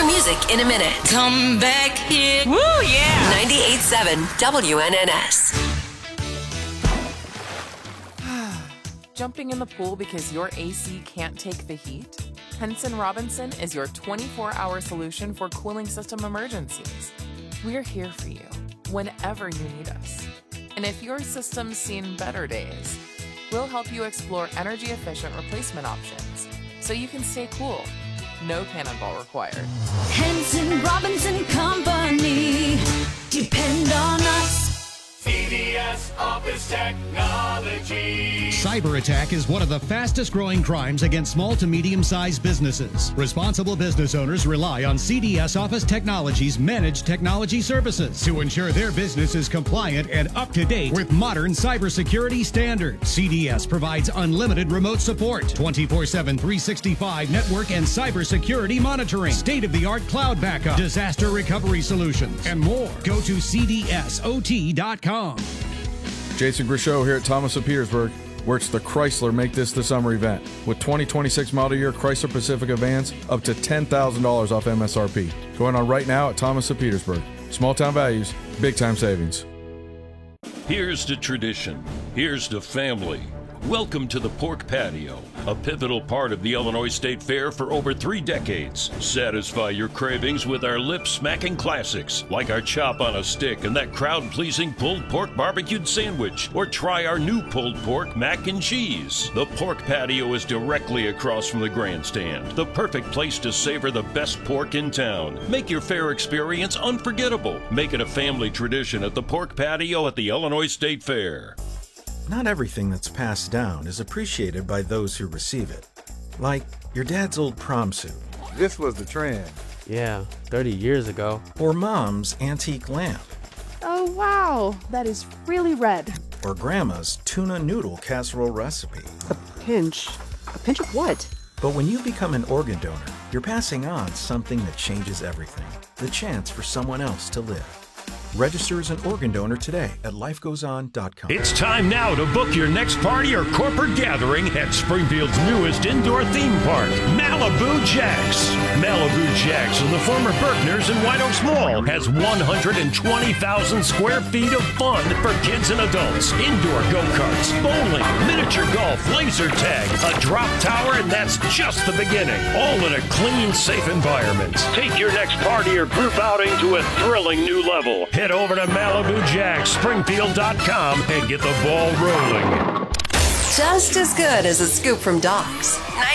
music in a minute. Come back here. Woo, yeah. 98.7 WNNS. Jumping in the pool because your AC can't take the heat? Henson Robinson is your 24-hour solution for cooling system emergencies. We're here for you whenever you need us. And if your system's seen better days, we'll help you explore energy-efficient replacement options so you can stay cool. No cannonball required. Henson Robinson Company. Depend on us. CDS Office Technology. Cyber attack is one of the fastest growing crimes against small to medium-sized businesses. Responsible business owners rely on CDS Office Technology's managed technology services to ensure their business is compliant and up to date with modern cybersecurity standards. CDS provides unlimited remote support, 24/7, 365 network and cybersecurity monitoring, state-of-the-art cloud backup, disaster recovery solutions, and more. Go to cdsot.com. Jason Grishow here at Thomas of Petersburg, where it's the Chrysler Make This the Summer event with 2026 model year Chrysler Pacifica vans up to $10,000 off MSRP. Going on right now at Thomas of Petersburg. Small town values, big time savings. Here's to tradition. Here's to family. Welcome to the Pork Patio, a pivotal part of the Illinois State Fair for over 3 decades. Satisfy your cravings with our lip-smacking classics, like our chop on a stick and that crowd-pleasing pulled pork barbecued sandwich, or try our new pulled pork mac and cheese. The Pork Patio is directly across from the grandstand, the perfect place to savor the best pork in town. Make your fair experience unforgettable. Make it a family tradition at the Pork Patio at the Illinois State Fair. Not everything that's passed down is appreciated by those who receive it. Like your dad's old prom suit. This was the trend. Yeah, 30 years ago. Or mom's antique lamp. Oh, wow. That is really red. Or grandma's tuna noodle casserole recipe. A pinch? A pinch of what? But when you become an organ donor, you're passing on something that changes everything. The chance for someone else to live. Register as an organ donor today at lifegoeson.com. It's time now to book your next party or corporate gathering at Springfield's newest indoor theme park, Malibu Jacks. Malibu Jacks and the former Berkners in White Oaks Mall has 120,000 square feet of fun for kids and adults. Indoor go-karts, bowling, miniature golf, laser tag, a drop tower, and that's just the beginning. All in a clean, safe environment. Take your next party or group outing to a thrilling new level. Head over to Malibu Jacks, Springfield.com and get the ball rolling. Just as good as a scoop from Doc's.